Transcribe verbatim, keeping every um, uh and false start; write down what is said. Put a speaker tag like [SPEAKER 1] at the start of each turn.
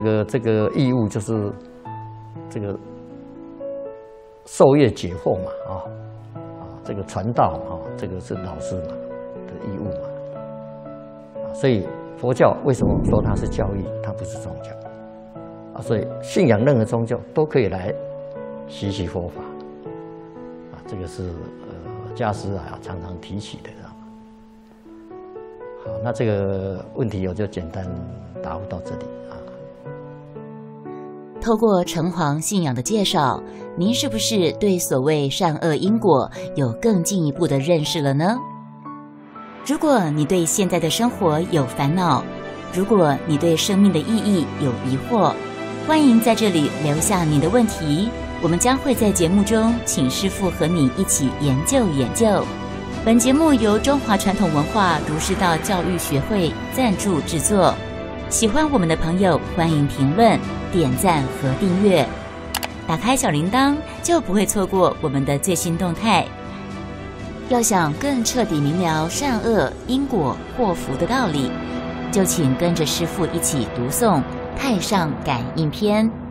[SPEAKER 1] 这个这个义务就是这个授业解惑嘛，啊啊，这个传道啊，这个是老师嘛的义务嘛，啊，所以佛教为什么说它是教义，它不是宗教啊？所以信仰任何宗教都可以来习习佛法啊，这个是呃迦师啊常常提起的。好，那这个问题我就简单答复到这里啊。
[SPEAKER 2] 透过城隍信仰的介绍，您是不是对所谓善恶因果有更进一步的认识了呢？如果你对现在的生活有烦恼，如果你对生命的意义有疑惑，欢迎在这里留下您的问题，我们将会在节目中请师父和你一起研究研究。本节目由中华传统文化儒释道教育学会赞助制作。喜欢我们的朋友，欢迎评论、点赞和订阅。打开小铃铛，就不会错过我们的最新动态。要想更彻底明了善恶因果祸福的道理，就请跟着师父一起读诵《太上感应篇》。